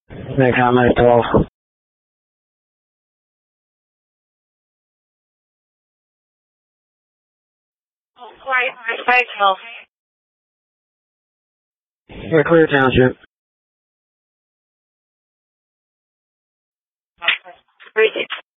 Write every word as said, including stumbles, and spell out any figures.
Make comment twelve. Right, right, twelve. You're clear, Township. Three six.